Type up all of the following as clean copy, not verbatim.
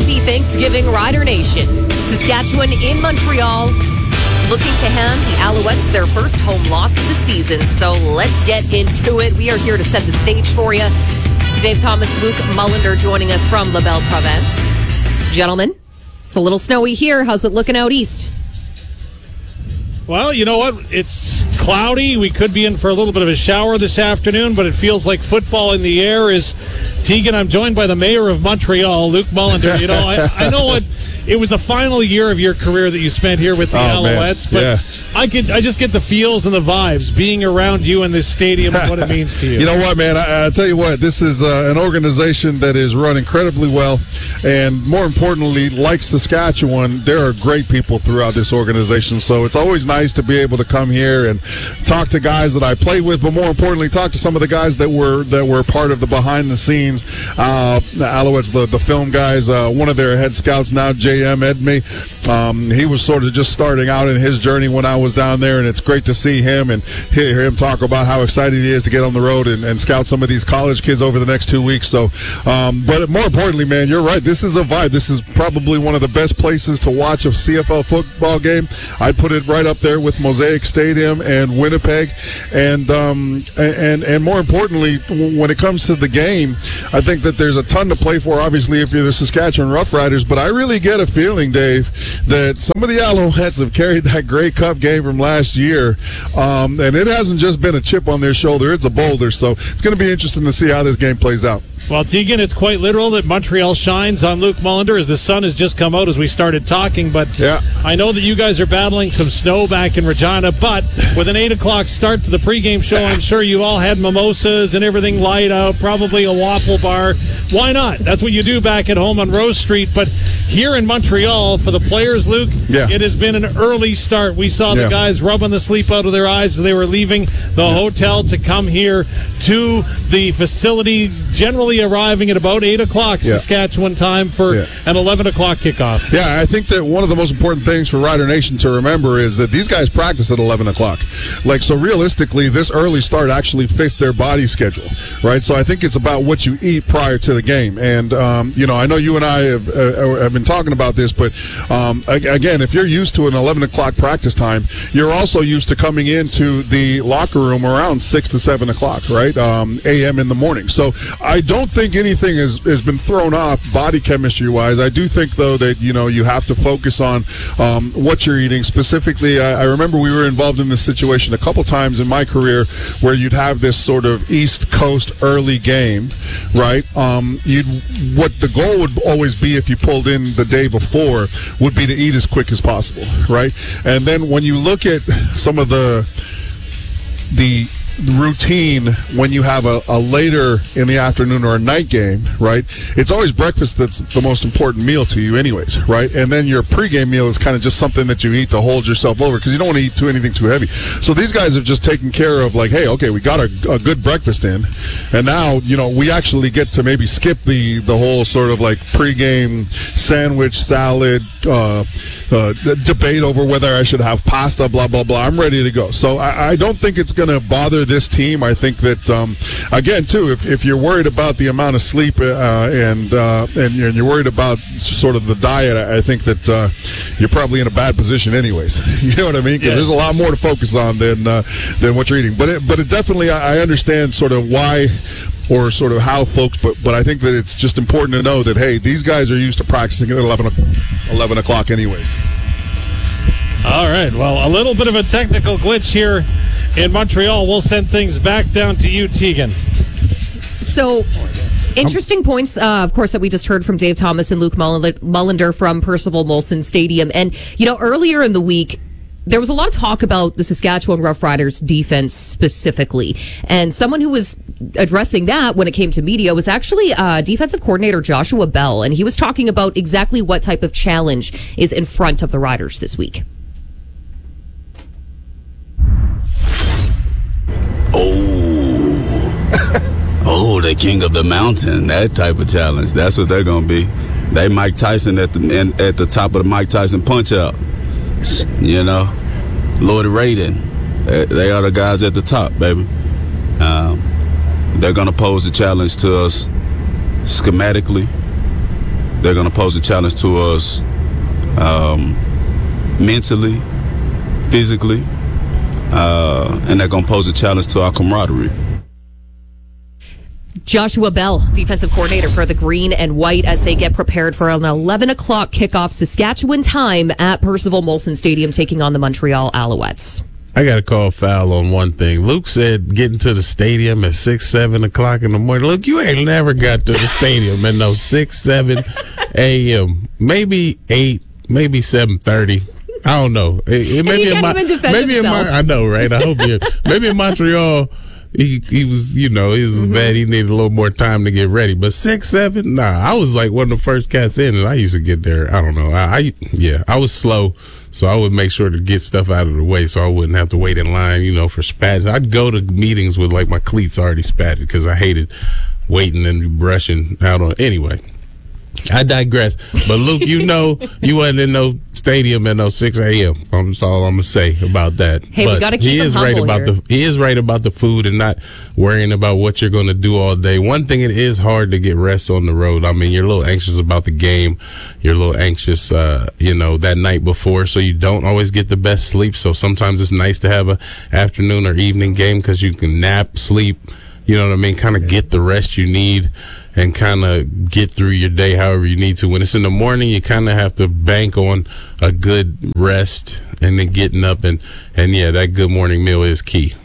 Happy Thanksgiving, Rider Nation. Saskatchewan in Montreal looking to hand the Alouettes their first home loss of the season. So let's get into it. We are here to set the stage for you. Dave Thomas, Luke Mullender joining us from La Belle Province. Gentlemen, it's a little snowy here. How's it looking out east? Well, you know what? It's cloudy. We could be in for a little bit of a shower this afternoon, but it feels like football in the air is. Tegan, I'm joined by the mayor of Montreal, Luke Mullender. You know, I know what it was the final year of your career that you spent here with the Alouettes, but I just get the feels and the vibes being around you in this stadium and what it means to you. You know what, man? I tell you what, this is an organization that is run incredibly well, and more importantly, like Saskatchewan, there are great people throughout this organization. So it's always nice to be able to come here and talk to guys that I play with, but more importantly, talk to some of the guys that were part of the behind the scenes. The Alouettes, the film guys, one of their head scouts now, J.M. Edmey. He was sort of just starting out in his journey when I was down there, and it's great to see him and hear him talk about how excited he is to get on the road and scout some of these college kids over the next 2 weeks. So, but more importantly, man, you're right. This is a vibe. This is probably one of the best places to watch a CFL football game. I'd put it right up there with Mosaic Stadium and Winnipeg, and more importantly, when it comes to the game, I think that there's a ton to play for, obviously, if you're the Saskatchewan Roughriders, but I really get a feeling, Dave, that some of the Alouettes have carried that Grey Cup game from last year, and it hasn't just been a chip on their shoulder, it's a boulder, so it's going to be interesting to see how this game plays out. Well, Tegan, it's quite literal that Montreal shines on Luke Mullender as the sun has just come out as we started talking. But yeah. I know that you guys are battling some snow back in Regina. But with an 8 o'clock start to the pregame show, I'm sure you all had mimosas and everything light out, probably a waffle bar. Why not? That's what you do back at home on Rose Street. But here in Montreal, for the players, Luke, it has been an early start. We saw the guys rubbing the sleep out of their eyes as they were leaving the hotel to come here to the facility, generally arriving at about 8 o'clock Saskatchewan time for an 11 o'clock kickoff. Yeah, I think that one of the most important things for Rider Nation to remember is that these guys practice at 11 o'clock. So realistically, this early start actually fits their body schedule, right? So I think it's about what you eat prior to the game. And, I know you and I have been talking about this, but again, if you're used to an 11 o'clock practice time, you're also used to coming into the locker room around 6 to 7 o'clock, right? a.m. in the morning. So I don't think anything has been thrown off body chemistry wise. I do think though that you have to focus on what you're eating. Specifically, I remember we were involved in this situation a couple times in my career where you'd have this sort of East Coast early game, right? What the goal would always be if you pulled in the day before would be to eat as quick as possible, right? And then when you look at some of the routine when you have a later in the afternoon or a night game, right? It's always breakfast that's the most important meal to you anyways, right? And then your pregame meal is kind of just something that you eat to hold yourself over because you don't want to eat anything too heavy. So these guys have just taken care of hey, okay, we got a good breakfast in, and now, we actually get to maybe skip the whole sort of pregame sandwich, salad, debate over whether I should have pasta, blah, blah, blah. I'm ready to go. So I don't think it's going to bother this team. I think that, again, too, if you're worried about the amount of sleep and you're worried about sort of the diet, I think that you're probably in a bad position anyways. You know what I mean? Because there's a lot more to focus on than what you're eating. But it definitely, I understand sort of why or sort of how folks, but I think that it's just important to know that, hey, these guys are used to practicing at 11 o'clock anyways. All right, well, a little bit of a technical glitch here in Montreal. We'll send things back down to you, Tegan. So, interesting points, of course, that we just heard from Dave Thomas and Luke Mullender from Percival Molson Stadium. And, earlier in the week, there was a lot of talk about the Saskatchewan Roughriders defense specifically. And someone who was addressing that when it came to media was actually defensive coordinator Joshua Bell. And he was talking about exactly what type of challenge is in front of the Riders this week. Oh, the king of the mountain, that type of challenge. That's what they're going to be. They Mike Tyson at the top of the Mike Tyson Punch-Out. Lloyd Raiden, they are the guys at the top, baby. They're going to pose a challenge to us schematically, They're going to pose a challenge to us mentally, physically, and they're going to pose a challenge to our camaraderie. Joshua Bell, defensive coordinator for the Green and White, as they get prepared for an 11 o'clock kickoff Saskatchewan time at Percival Molson Stadium, taking on the Montreal Alouettes. I got to call foul on one thing. Luke said getting to the stadium at 6, 7 o'clock in the morning. Luke, you ain't never got to the stadium at no 6, 7 a.m. Maybe 8, maybe 7:30. I don't know. Maybe in I know, right? I hope maybe in Montreal. He was, he was bad. He needed a little more time to get ready. But 6, 7, nah. I was like one of the first cats in, and I used to get there. I don't know. I was slow, so I would make sure to get stuff out of the way so I wouldn't have to wait in line, for spats. I'd go to meetings with like my cleats already spatted because I hated waiting and brushing out on. Anyway, I digress. But Luke, you wasn't in no stadium at no 6 a.m. That's all I'm gonna say about that. Hey, but we gotta keep him humble here. He is right about the food and not worrying about what you're gonna do all day. One thing, it is hard to get rest on the road. I mean, you're a little anxious about the game. You're a little anxious, that night before, so you don't always get the best sleep. So sometimes it's nice to have a afternoon or evening game because you can nap, sleep. You know what I mean? Kind of get the rest you need and kind of get through your day however you need to. When it's in the morning, you kind of have to bank on a good rest and then getting up. And that good morning meal is key.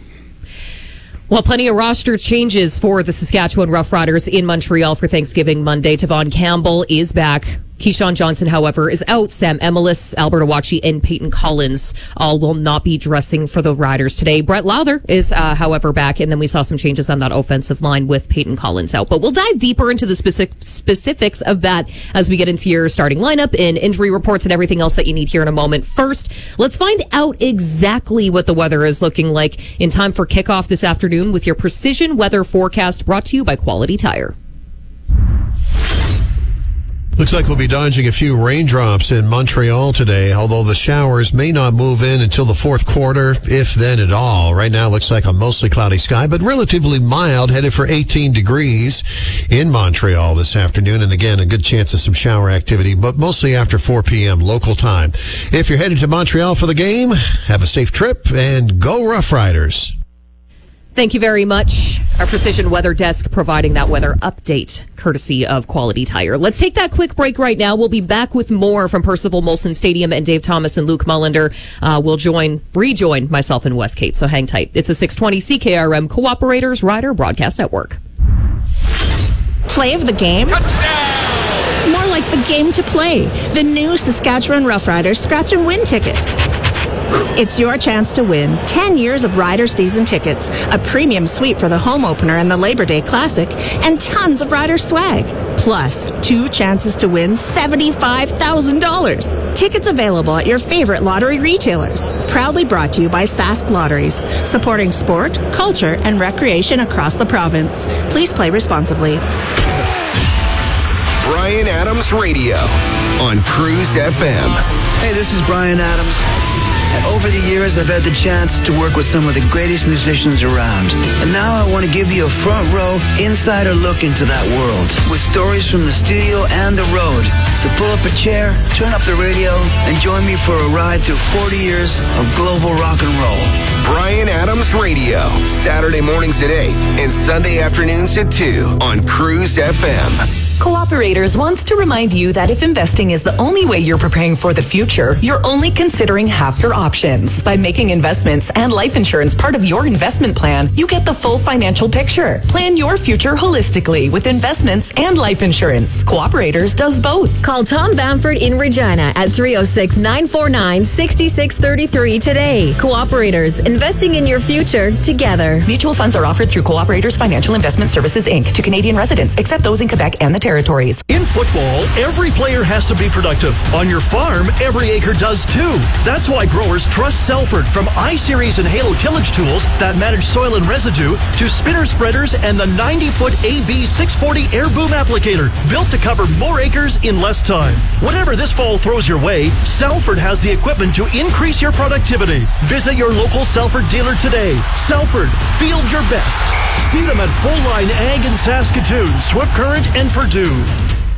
Well, plenty of roster changes for the Saskatchewan Roughriders in Montreal for Thanksgiving Monday. Tavon Campbell is back. Keyshawn Johnson, however, is out. Sam Emelis, Albert Awachi, and Peyton Collins all will not be dressing for the Riders today. Brett Lowther is, however, back, and then we saw some changes on that offensive line with Peyton Collins out. But we'll dive deeper into the specifics of that as we get into your starting lineup and injury reports and everything else that you need here in a moment. First, let's find out exactly what the weather is looking like in time for kickoff this afternoon with your precision weather forecast brought to you by Quality Tire. Looks like we'll be dodging a few raindrops in Montreal today, although the showers may not move in until the fourth quarter, if then at all. Right now, it looks like a mostly cloudy sky, but relatively mild, headed for 18 degrees in Montreal this afternoon. And again, a good chance of some shower activity, but mostly after 4 p.m. local time. If you're headed to Montreal for the game, have a safe trip and go Rough Riders. Thank you very much. Our Precision Weather Desk providing that weather update courtesy of Quality Tire. Let's take that quick break right now. We'll be back with more from Percival Molson Stadium, and Dave Thomas and Luke Mullender will rejoin myself and Wes Kate. So hang tight. It's a 620 CKRM Cooperators Rider Broadcast Network. Play of the game? Touchdown! More like the game to play. The new Saskatchewan Roughriders Scratch and Win ticket. It's your chance to win 10 years of Rider season tickets, a premium suite for the home opener and the Labor Day Classic, and tons of Rider swag. Plus, 2 chances to win $75,000. Tickets available at your favorite lottery retailers. Proudly brought to you by Sask Lotteries, supporting sport, culture, and recreation across the province. Please play responsibly. Bryan Adams Radio on Cruise FM. Hey, this is Bryan Adams. And over the years, I've had the chance to work with some of the greatest musicians around. And now I want to give you a front row, insider look into that world with stories from the studio and the road. So pull up a chair, turn up the radio, and join me for a ride through 40 years of global rock and roll. Bryan Adams Radio, Saturday mornings at 8 and Sunday afternoons at 2 on Cruise FM. Cooperators wants to remind you that if investing is the only way you're preparing for the future, you're only considering half your options. By making investments and life insurance part of your investment plan, you get the full financial picture. Plan your future holistically with investments and life insurance. Cooperators does both. Call Tom Bamford in Regina at 306-949-6633 today. Cooperators, investing in your future together. Mutual funds are offered through Cooperators Financial Investment Services, Inc. to Canadian residents, except those in Quebec and the territories. In football, every player has to be productive. On your farm, every acre does too. That's why growers trust Selford, from I-Series and Halo tillage tools that manage soil and residue to spinner spreaders and the 90-foot AB 640 air boom applicator, built to cover more acres in less time. Whatever this fall throws your way, Selford has the equipment to increase your productivity. Visit your local Selford dealer today. Selford, field your best. See them at Full Line Ag in Saskatoon, Swift Current, and Purdue.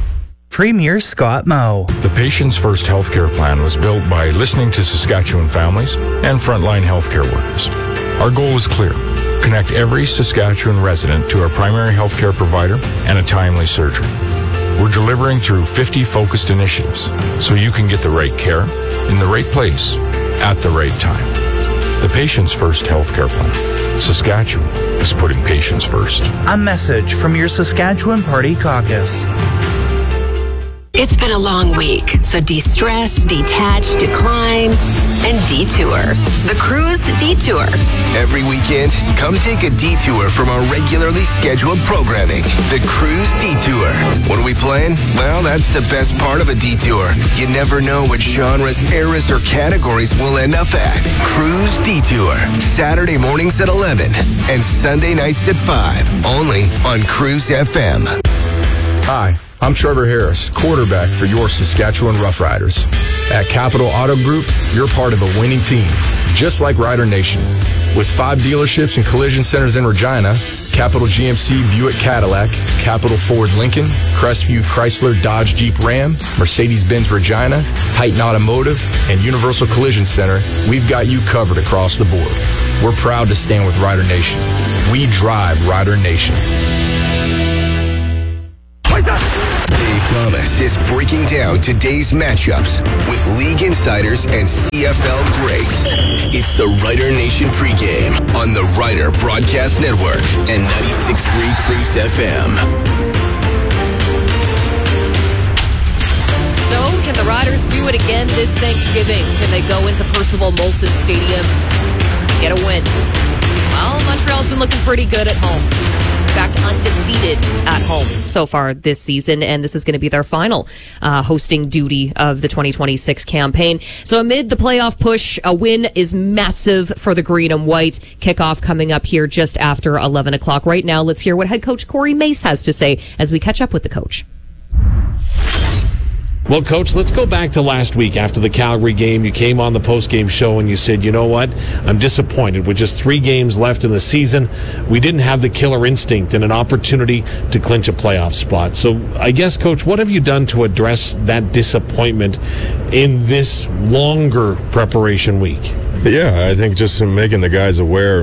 Premier Scott Moe. The Patients First healthcare plan was built by listening to Saskatchewan families and frontline healthcare workers. Our goal is clear. Connect every Saskatchewan resident to our primary healthcare provider and a timely surgery. We're delivering through 50 focused initiatives so you can get the right care in the right place at the right time. The Patients First healthcare plan. Saskatchewan is putting patients first. A message from your Saskatchewan Party Caucus. It's been a long week, so de-stress, detach, decline, and detour. The Cruise Detour. Every weekend, come take a detour from our regularly scheduled programming. The Cruise Detour. What are we playing? Well, that's the best part of a detour. You never know what genres, eras, or categories we'll end up at. Cruise Detour. Saturday mornings at 11 and Sunday nights at 5. Only on Cruise FM. Hi, I'm Trevor Harris, quarterback for your Saskatchewan Roughriders. At Capital Auto Group, you're part of a winning team, just like Rider Nation. With 5 dealerships and collision centers in Regina, Capital GMC Buick Cadillac, Capital Ford Lincoln, Crestview Chrysler Dodge Jeep Ram, Mercedes-Benz Regina, Titan Automotive, and Universal Collision Center, we've got you covered across the board. We're proud to stand with Rider Nation. We drive Rider Nation. Dave Thomas is breaking down today's matchups with league insiders and CFL greats. It's the Rider Nation pregame on the Rider Broadcast Network and 96.3 Cruise FM. So, can the Riders do it again this Thanksgiving? Can they go into Percival Molson Stadium, get a win? Well, Montreal's been looking pretty good at home. In fact, undefeated at home so far this season, and this is going to be their final hosting duty of the 2026 campaign. So amid the playoff push, a win is massive for the Green and White. Kickoff coming up here just after 11 o'clock. Right now, let's hear what head coach Corey Mace has to say as we catch up with the coach. Well, Coach, let's go back to last week after the Calgary game. You came on the post-game show and you said, you know what? I'm disappointed. With just 3 games left in the season, we didn't have the killer instinct and an opportunity to clinch a playoff spot. So I guess, Coach, what have you done to address that disappointment in this longer preparation week? Yeah, I think just making the guys aware,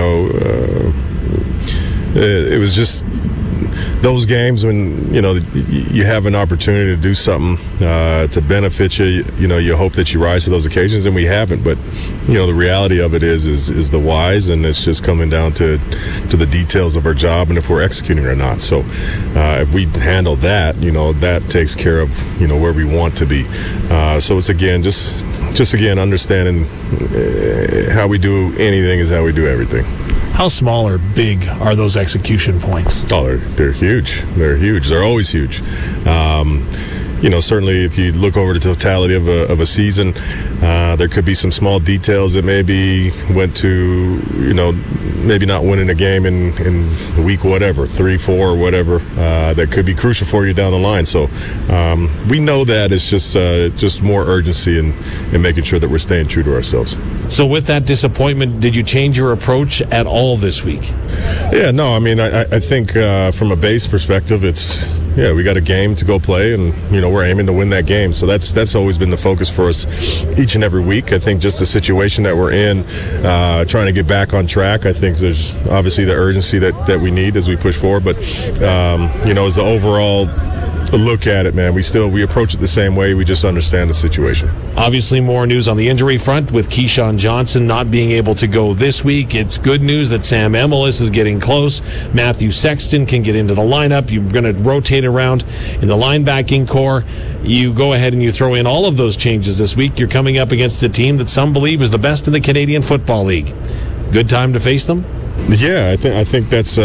it was just those games when, you have an opportunity to do something to benefit you, you hope that you rise to those occasions, and we haven't. But, the reality of it is the whys, and it's just coming down to the details of our job and if we're executing or not. So if we handle that, that takes care of, where we want to be. So it's, again, just again, understanding how we do anything is how we do everything. How small or big are those execution points? Oh, they're huge. They're huge. They're always huge. Certainly if you look over the totality of a season, there could be some small details that maybe went to, maybe not winning a game in week whatever, 3, 4, or whatever, that could be crucial for you down the line. So we know that it's just more urgency in making sure that we're staying true to ourselves. So with that disappointment, did you change your approach at all this week? Yeah, no, I think from a base perspective, we got a game to go play, and we're aiming to win that game. So that's always been the focus for us each and every week. I think just the situation that we're in, trying to get back on track. I think there's obviously the urgency that we need as we push forward. But as the overall look at it, man, we approach it the same way. We just understand the situation. Obviously, more news on the injury front with Keyshawn Johnson not being able to go this week. It's good news that Sam Emelis is getting close. Matthew Sexton can get into the lineup. You're going to rotate around in the linebacking core. You go ahead and you throw in all of those changes this week. You're coming up against a team that some believe is the best in the Canadian Football League. Good time to face them? Yeah, I think that's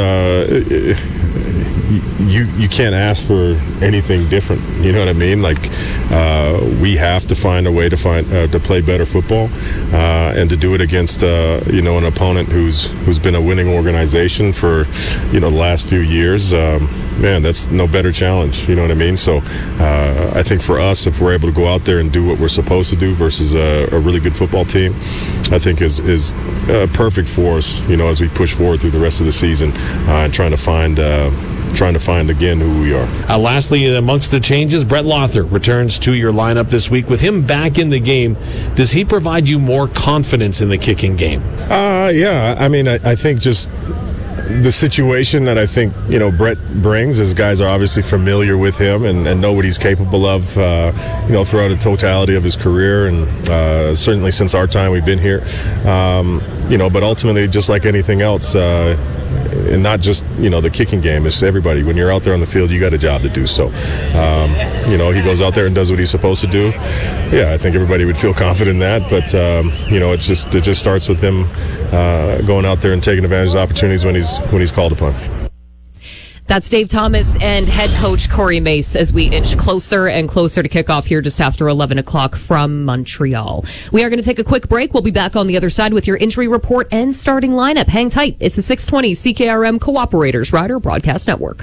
you can't ask for anything different. You know what I mean? Like we have to find a way to play better football and to do it against an opponent who's been a winning organization for the last few years. Man, that's no better challenge. You know what I mean? So I think for us, if we're able to go out there and do what we're supposed to do versus a really good football team, I think is perfect for us. As we push forward through the rest of the season and trying to find trying to find again who we are. Lastly, amongst the changes, Brett Lothar returns to your lineup this week. With him back in the game, does he provide you more confidence in the kicking game? Yeah. I mean, I think just the situation that I think, Brett brings is guys are obviously familiar with him and know what he's capable of, throughout the totality of his career, and certainly since our time we've been here. But ultimately, just like anything else, and not just, the kicking game, it's everybody. When you're out there on the field, you got a job to do. So, he goes out there and does what he's supposed to do. Yeah, I think everybody would feel confident in that. But, it just starts with him going out there and taking advantage of opportunities when he's called upon. That's Dave Thomas and head coach Corey Mace as we inch closer and closer to kickoff here just after 11 o'clock from Montreal. We are going to take a quick break. We'll be back on the other side with your injury report and starting lineup. Hang tight. It's a 620 CKRM Cooperators Rider Broadcast Network.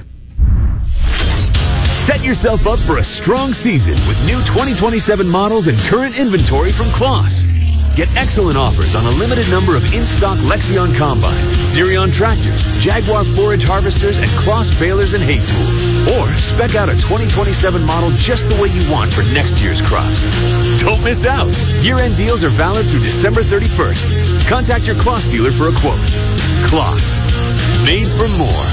Set yourself up for a strong season with new 2027 models and current inventory from Claas. Get excellent offers on a limited number of in-stock Lexion combines, Xerion tractors, Jaguar forage harvesters, and Claas balers and hay tools. Or spec out a 2027 model just the way you want for next year's crops. Don't miss out. Year-end deals are valid through December 31st. Contact your Claas dealer for a quote. Claas. Made for more.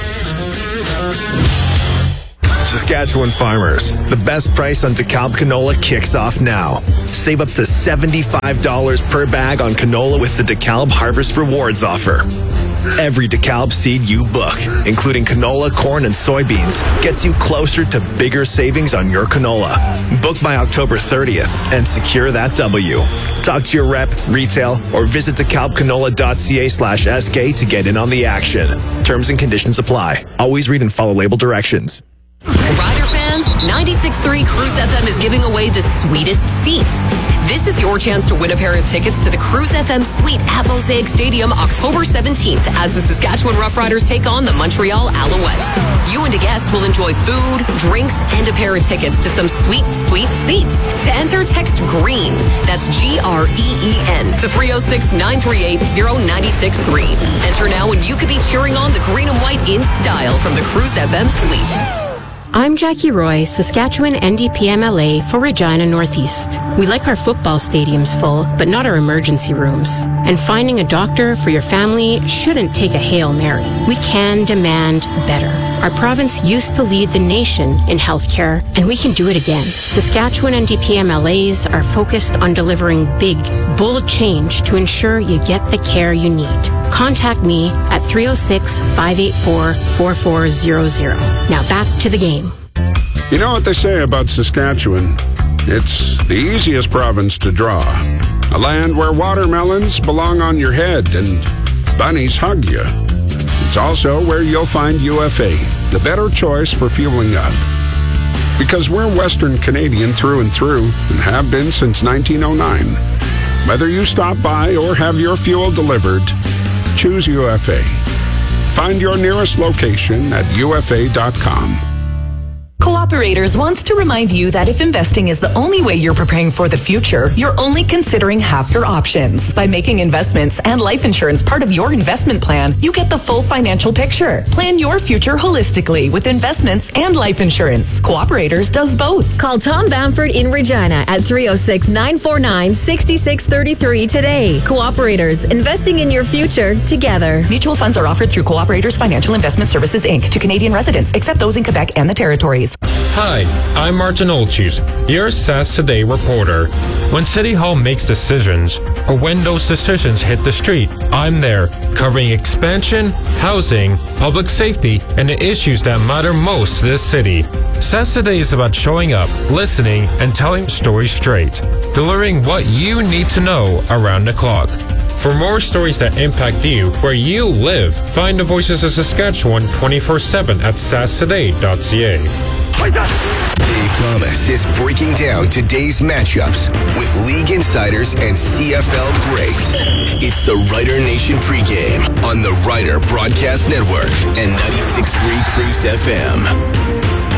Saskatchewan farmers, the best price on DeKalb canola kicks off now. Save up to $75 per bag on canola with the DeKalb Harvest Rewards offer. Every DeKalb seed you book, including canola, corn, and soybeans, gets you closer to bigger savings on your canola. Book by October 30th and secure that W. Talk to your rep, retail, or visit DeKalbCanola.ca/SK to get in on the action. Terms and conditions apply. Always read and follow label directions. Rider fans, 96.3 Cruise FM is giving away the sweetest seats. This is your chance to win a pair of tickets to the Cruise FM Suite at Mosaic Stadium October 17th as the Saskatchewan Roughriders take on the Montreal Alouettes. You and a guest will enjoy food, drinks, and a pair of tickets to some sweet, sweet seats. To enter, text GREEN, that's GREEN, to 306-938-0963. Enter now and you could be cheering on the green and white in style from the Cruise FM Suite. I'm Jackie Roy, Saskatchewan NDPMLA for Regina Northeast. We like our football stadiums full, but not our emergency rooms. And finding a doctor for your family shouldn't take a Hail Mary. We can demand better. Our province used to lead the nation in healthcare, and we can do it again. Saskatchewan NDPMLAs are focused on delivering big, bold change to ensure you get the care you need. Contact me at 306-584-4400. Now back to the game. You know what they say about Saskatchewan? It's the easiest province to draw. A land where watermelons belong on your head and bunnies hug you. It's also where you'll find UFA, the better choice for fueling up. Because we're Western Canadian through and through and have been since 1909. Whether you stop by or have your fuel delivered, choose UFA. Find your nearest location at ufa.com. Cooperators wants to remind you that if investing is the only way you're preparing for the future, you're only considering half your options. By making investments and life insurance part of your investment plan, you get the full financial picture. Plan your future holistically with investments and life insurance. Cooperators does both. Call Tom Bamford in Regina at 306-949-6633 today. Cooperators, investing in your future together. Mutual funds are offered through Cooperators Financial Investment Services, Inc. to Canadian residents, except those in Quebec and the Territories. Hi, I'm Martin Olchus, your SAS Today reporter. When City Hall makes decisions, or when those decisions hit the street, I'm there, covering expansion, housing, public safety, and the issues that matter most to this city. SAS Today is about showing up, listening, and telling stories straight, delivering what you need to know around the clock. For more stories that impact you where you live, find the Voices of Saskatchewan 24/7 at sastoday.ca. Dave Thomas is breaking down today's matchups with league insiders and CFL greats. It's the Rider Nation pregame on the Rider Broadcast Network and 96.3 Cruise FM.